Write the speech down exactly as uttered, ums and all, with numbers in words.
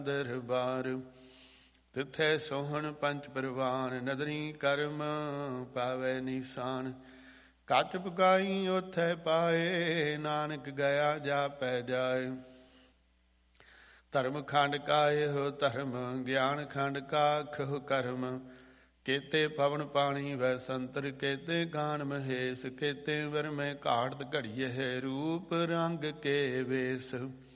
ਦਰਬਾਰ। ਤਿੱਥੈ ਸੋਹਣ ਪੰਚ ਪਰਵਾਨ, ਨਦਰੀ ਕਰਮ ਪਾਵੈ ਨੀਸਾਨ। ਕੱਚ ਪਕਾਈ ਉਥੈ ਪਾਏ, ਨਾਨਕ ਗਿਆ ਜਾਪੈ ਜਾਏ। ਧਰਮ ਖੰਡ ਕਾ ਇਹੋ ਧਰਮ, ਗਿਆਨ ਖੰਡ ਕਾ ਖਹੁ ਕਰਮ। ਕੇਤੇ ਪਵਨ ਪਾਣੀ ਵੈ ਸੰਤਰ, ਕੇਤੇ ਗਾਨ ਮਹੇਸ਼। ਕੇਤੇ ਵਰ ਮੈਂ ਘਾੜਤ ਘੜੀਏ, ਰੂਪ ਰੰਗ ਕੇ ਵੇਸ।